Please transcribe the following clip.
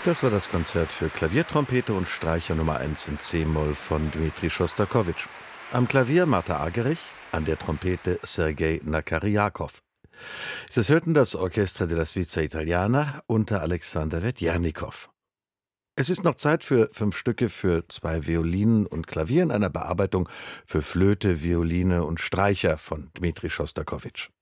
Das war das Konzert für Klavier, Trompete und Streicher Nummer 1 in C-Moll von Dmitri Schostakowitsch. Am Klavier Martha Argerich, an der Trompete Sergei Nakarjakov. Sie hörten das Orchestra della Svizzera Italiana unter Alexander Wedjernikow. Es ist noch Zeit für 5 Stücke für 2 Violinen und Klavier in einer Bearbeitung für Flöte, Violine und Streicher von Dmitri Schostakowitsch.